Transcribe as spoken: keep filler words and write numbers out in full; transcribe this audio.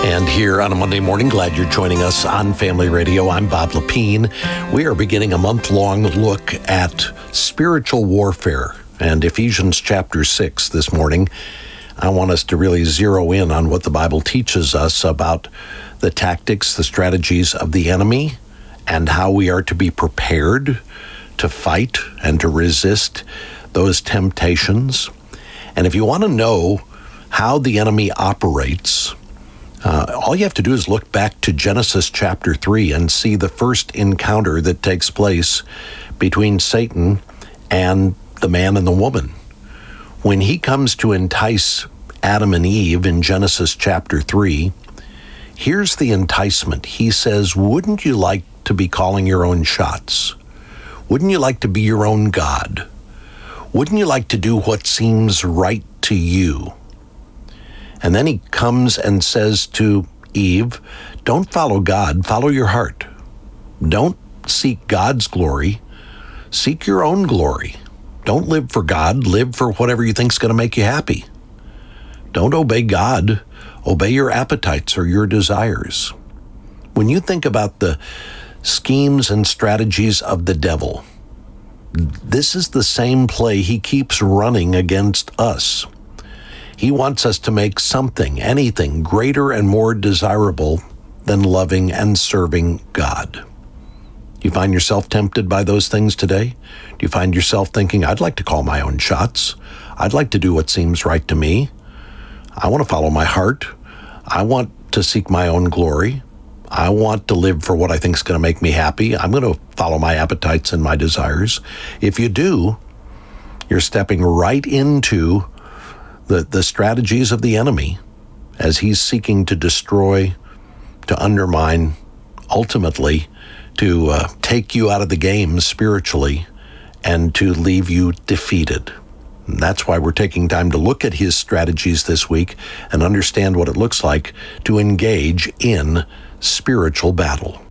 And here on a Monday morning, glad you're joining us on Family Radio. I'm Bob Lepine. We are beginning a month-long look at spiritual warfare and Ephesians chapter six this morning. I want us to really zero in on what the Bible teaches us about the tactics, the strategies of the enemy, and how we are to be prepared to fight and to resist those temptations. And if you want to know how the enemy operates, Uh, all you have to do is look back to Genesis chapter three and see the first encounter that takes place between Satan and the man and the woman. When he comes to entice Adam and Eve in Genesis chapter three, here's the enticement. He says, wouldn't you like to be calling your own shots? Wouldn't you like to be your own God? Wouldn't you like to do what seems right to you? And then he comes and says to Eve, don't follow God, follow your heart. Don't seek God's glory, seek your own glory. Don't live for God, live for whatever you think is going to make you happy. Don't obey God, obey your appetites or your desires. When you think about the schemes and strategies of the devil, this is the same play he keeps running against us. He wants us to make something, anything, greater and more desirable than loving and serving God. Do you find yourself tempted by those things today? Do you find yourself thinking, I'd like to call my own shots. I'd like to do what seems right to me. I want to follow my heart. I want to seek my own glory. I want to live for what I think is going to make me happy. I'm going to follow my appetites and my desires. If you do, you're stepping right into The, the strategies of the enemy as he's seeking to destroy, to undermine, ultimately to uh, take you out of the game spiritually and to leave you defeated. And that's why we're taking time to look at his strategies this week and understand what it looks like to engage in spiritual battle.